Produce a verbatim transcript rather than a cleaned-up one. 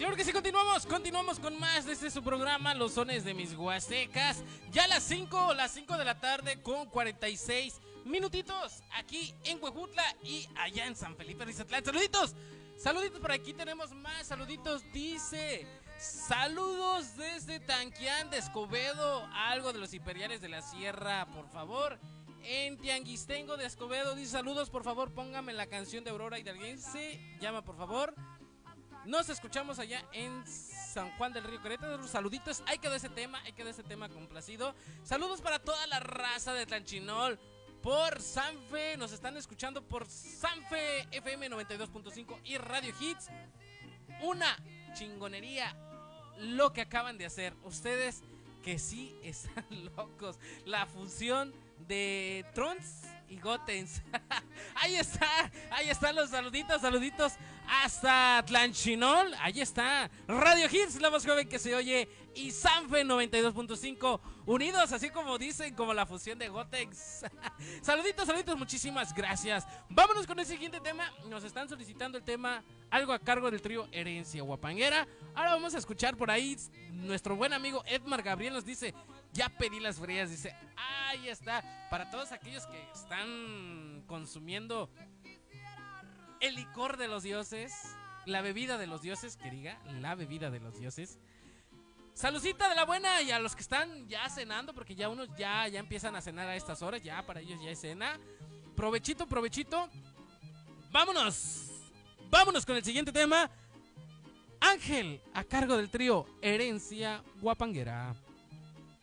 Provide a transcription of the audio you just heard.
Claro que sí, continuamos, continuamos con más de este su programa, Los Sones de mis Huastecas. Ya las cinco, las cinco de la tarde con cuarenta y seis minutitos aquí en Huejutla y allá en San Felipe Rizatlán. Saluditos, saluditos por aquí, tenemos más saluditos, dice... Saludos desde Tanquián de Escobedo, algo de los imperiales de la sierra, por favor. En Tianguistengo de Escobedo, dice saludos, por favor, póngame la canción de Aurora Hidalguense, llama por favor. Nos escuchamos allá en San Juan del Río Querétaro. Saluditos, ahí quedó ese tema, ahí quedó ese tema complacido. Saludos para toda la raza de Tlanchinol. Por Sanfe, nos están escuchando por Sanfe F M noventa y dos punto cinco y Radio Hits. Una chingonería lo que acaban de hacer. Ustedes que sí están locos. La fusión de Trons y Gotenks. Ahí está, ahí están los saluditos, saluditos hasta Tlanchinol. Ahí está Radio Hits, la más joven que se oye, y Sanfe noventa y dos punto cinco unidos, así como dicen, como la fusión de Gotenks. Saluditos, saluditos, muchísimas gracias. Vámonos con el siguiente tema. Nos están solicitando el tema, algo a cargo del trío Herencia Guapanguera. Ahora vamos a escuchar por ahí. Nuestro buen amigo Edmar Gabriel nos dice: ya pedí las frías, dice, ahí está. Para todos aquellos que están consumiendo el licor de los dioses, la bebida de los dioses, que diga, la bebida de los dioses. Saludcita de la buena, y a los que están ya cenando, porque ya unos ya, ya empiezan a cenar a estas horas, ya para ellos ya es cena. Provechito, provechito. Vámonos, vámonos con el siguiente tema. Ángel, a cargo del trío Herencia Guapanguera.